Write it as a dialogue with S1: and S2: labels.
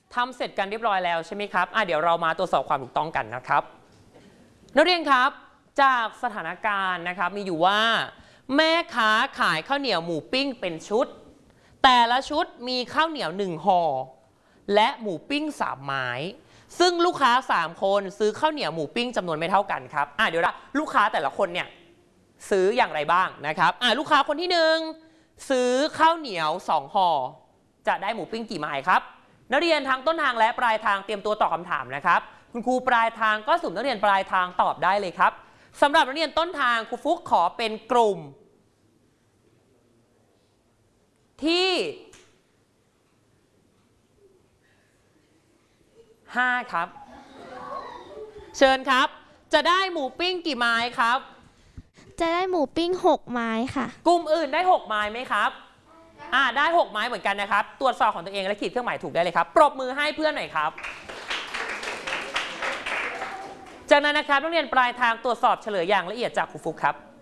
S1: ทำเสร็จกันเรียบร้อยแล้วใช่ไหมครับเดี๋ยวเรามาตรวจสอบความถูกต้องกันนะครับนักเรียนครับจากสถานการณ์นะครับมีอยู่ว่าแม่ค้าขายข้าวเหนียวหมูปิ้งเป็นชุดแต่ละชุดมีข้าวเหนียว1ห่อและหมูปิ้ง3ไม้ซึ่งลูกค้า3คนซื้อข้าวเหนียวหมูปิ้งจำนวนไม่เท่ากันครับเดี๋ยวลูกค้าแต่ละคนเนี่ยซื้ออย่างไรบ้างนะครับลูกค้าคนที่1ซื้อข้าวเหนียว2ห่อจะได้หมูปิ้งกี่ไม้ครับนักเรียนทั้งต้นทางและปลายทางเตรียมตัวตอบคำถามนะครับคุณครูปลายทางก็สุ่มนักเรียนปลายทางตอบได้เลยครับสำหรับนักเรียนต้นทางครูฟุกขอเป็นกลุ่มที่5ครับเชิญครับจะได้หมูปิ้งกี่ไม้ครับ
S2: จะได้หมูปิ้ง6ไม้ค่ะ
S1: กลุ่มอื่นได้6ไม้ไหมครับได้6ไม้เหมือนกันนะครับตรวจสอบของตัวเองและขีดเครื่องหมายถูกได้เลยครับปรบมือให้เพื่อนหน่อยครับจากนั้นนะครับนักเรียนปลายทางตรวจสอบเฉลยอย่างละเอียดจากครูฟุกครับ